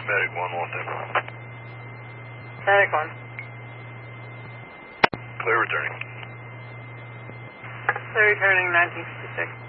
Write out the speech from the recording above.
Medic 1, one thing. Medic 1. Clear returning. Clear returning 1956.